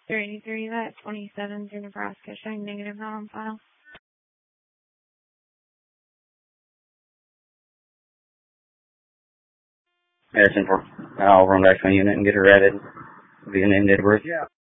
383, that 27 through Nebraska, showing negative, not on file. Medicine for, I'll run back to my unit and get her added. Be an end, Edward. Yeah.